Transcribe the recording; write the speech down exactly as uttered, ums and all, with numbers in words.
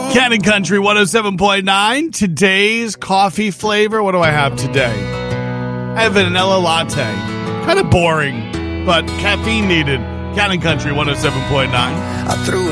Ken and Country one oh seven point nine. Today's coffee flavor. What do I have today? I have a vanilla latte. Kind of boring, but caffeine needed. Ken and Country one oh seven point nine. I threw